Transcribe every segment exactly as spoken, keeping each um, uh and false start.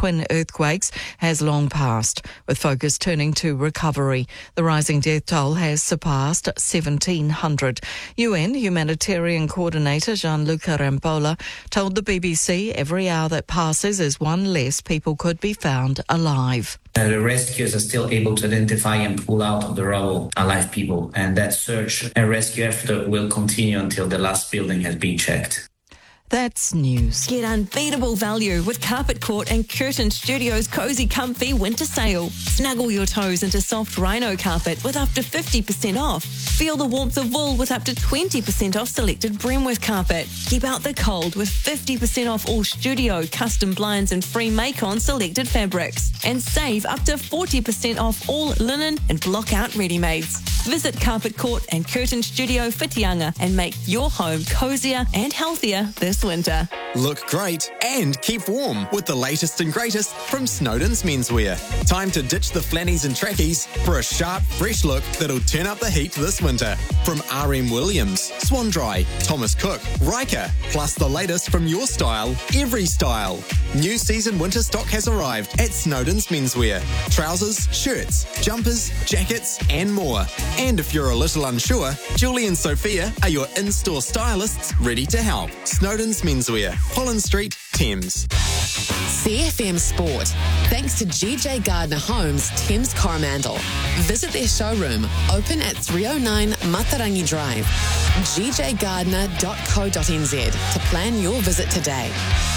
twin earthquakes has long passed, with focus turning to recovery. The rising death toll has surpassed seventeen hundred. U N humanitarian coordinator Gianluca Rampolla told the B B C every hour that passes is one less people could be found alive. Uh, the rescuers are still able to identify and pull out of the rubble alive people, and that search and rescue effort will continue until the last building has been checked. That's news. Get unbeatable value with Carpet Court and Curtin Studios' Cosy Comfy Winter Sale. Snuggle your toes into soft rhino carpet with up to fifty percent off. Feel the warmth of wool with up to twenty percent off selected Bremworth carpet. Keep out the cold with fifty percent off all studio, custom blinds and free make-on selected fabrics. And save up to forty percent off all linen and block-out ready-mades. Visit Carpet Court and Curtin Studio Whitianga and make your home cosier and healthier this winter. Look great and keep warm with the latest and greatest from Snowden's Menswear. Time to ditch the flannies and trackies for a sharp, fresh look that'll turn up the heat this winter. From R M Williams, Swan Dry, Thomas Cook, Riker, plus the latest from your style, every style. New season winter stock has arrived at Snowden's Menswear. Trousers, shirts, jumpers, jackets and more. And if you're a little unsure, Julie and Sophia are your in-store stylists ready to help. Snowden's Menswear, Holland Street, Thames. C F M Sport. Thanks to G J Gardner Homes, Thames Coromandel. Visit their showroom, open at three oh nine Matarangi Drive. g j gardner dot co dot n z to plan your visit today.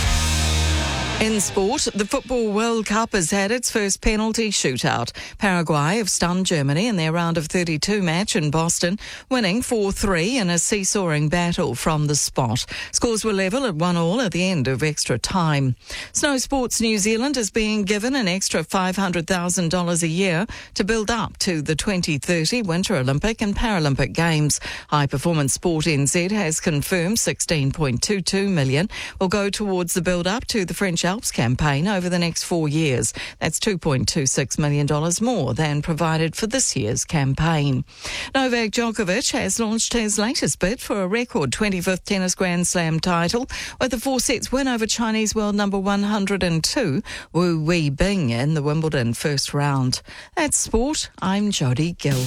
In sport, the Football World Cup has had its first penalty shootout. Paraguay have stunned Germany in their round of thirty-two match in Boston, winning four three in a seesawing battle from the spot. Scores were level at one all at the end of extra time. Snow Sports New Zealand is being given an extra five hundred thousand dollars a year to build up to the twenty thirty Winter Olympic and Paralympic Games. High Performance Sport N Z has confirmed sixteen point two two million dollars will go towards the build-up to the French Alps campaign over the next four years. That's two point two six million dollars more than provided for this year's campaign. Novak Djokovic has launched his latest bid for a record twenty-fifth tennis Grand Slam title with a four-sets win over Chinese world number one hundred two, Wu Weibing, in the Wimbledon first round. That's sport. I'm Jodie Gill.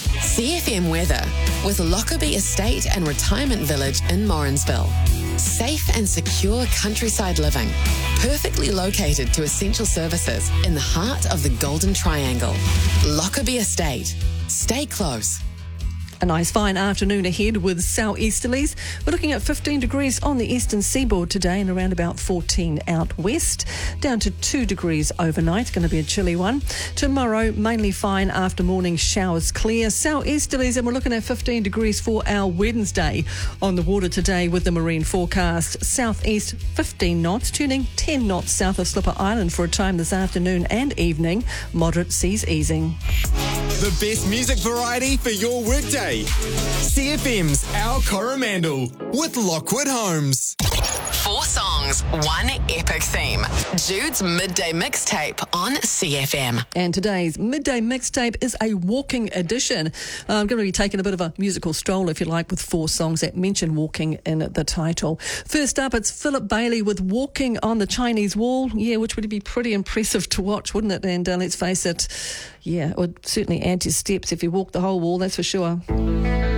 C F M weather with Lockerbie Estate and Retirement Village in Morrinsville. Safe and secure countryside living, perfectly located to essential services in the heart of the Golden Triangle. Lockerbie Estate. Stay close. A nice fine afternoon ahead with southeasterlies. We're looking at fifteen degrees on the eastern seaboard today and around about fourteen out west. Down to two degrees overnight. Going to be a chilly one. Tomorrow, mainly fine after morning showers clear. Southeasterlies, and we're looking at fifteen degrees for our Wednesday. On the water today with the marine forecast. Southeast fifteen knots, turning ten knots south of Slipper Island for a time this afternoon and evening. Moderate seas easing. The best music variety for your workday. C F M's Our Coromandel with Lockwood Homes. Four songs, one epic theme. Jude's Midday Mixtape on C F M. And today's Midday Mixtape is a walking edition. Uh, I'm going to be taking a bit of a musical stroll, if you like, with four songs that mention walking in the title. First up, it's Philip Bailey with Walking on the Chinese Wall. Yeah, which would be pretty impressive to watch, wouldn't it? And uh, let's face it, yeah, it would certainly add to steps if you walk the whole wall, that's for sure.